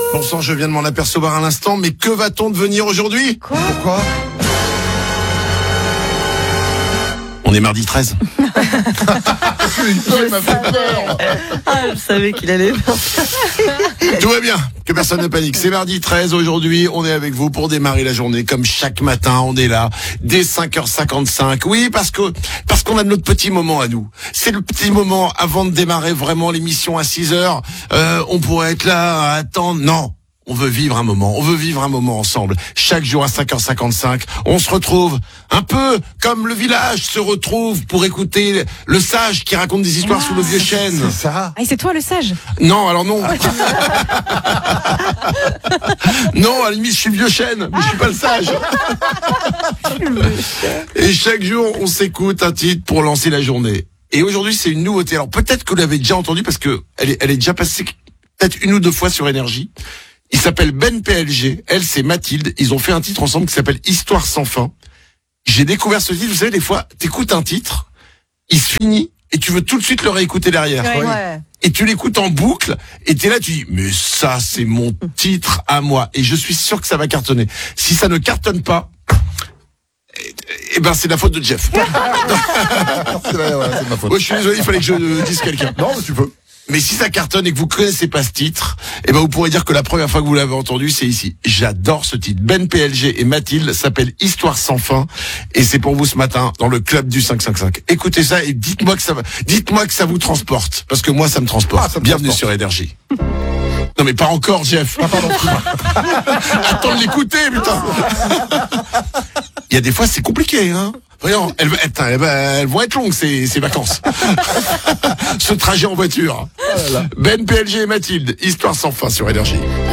Bon sang, je viens de m'en apercevoir à l'instant, mais que va-t-on devenir aujourd'hui? Pourquoi? On est mardi 13. Il m'a fait peur. Je savais qu'il allait. Tout va bien, que personne ne panique. C'est mardi 13, aujourd'hui, on est avec vous pour démarrer la journée. Comme chaque matin, on est là, dès 5h55. Oui, parce qu'on a notre petit moment à nous. C'est le petit moment avant de démarrer vraiment l'émission à 6h. On pourrait être là à attendre. Non. On veut vivre un moment ensemble. Chaque jour à 5h55, on se retrouve un peu comme le village se retrouve pour écouter le sage qui raconte des histoires sous le vieux chêne. C'est ça. Ah, c'est toi le sage? Non, alors non. Non, à la limite, je suis le vieux chêne, mais je suis pas le sage. Et chaque jour, on s'écoute un titre pour lancer la journée. Et aujourd'hui, c'est une nouveauté. Alors peut-être que vous l'avez déjà entendu parce que elle est déjà passée peut-être une ou deux fois sur Énergie. Il s'appelle Ben PLG, elle c'est Mathilde, ils ont fait un titre ensemble qui s'appelle Histoire sans fin. J'ai découvert ce titre, vous savez, des fois, t'écoutes un titre, il se finit, et tu veux tout de suite le réécouter derrière. Ouais. Et tu l'écoutes en boucle, et t'es là, tu dis, mais ça c'est mon titre à moi, et je suis sûr que ça va cartonner. Si ça ne cartonne pas, eh ben c'est la faute de Jeff. C'est de ma faute. Ouais, je suis désolé, il fallait que je dise quelqu'un. Non, mais tu peux. Mais si ça cartonne et que vous connaissez pas ce titre, eh ben vous pourrez dire que la première fois que vous l'avez entendu, c'est ici. J'adore ce titre. Ben PLG et Mathilde s'appelle Histoire sans fin et c'est pour vous ce matin dans le club du 555. Écoutez ça et dites-moi que ça vous transporte parce que moi ça me transporte. Ah, ça me Bienvenue transporte. sur Énergie. Non mais pas encore Jeff. Ah, pardon. Attends de l'écouter putain. Il y a des fois c'est compliqué hein. Voyons, elles vont être longues ces vacances. Ce trajet en voiture. Voilà. Ben PLG et Mathilde, Histoire sans fin sur Énergie.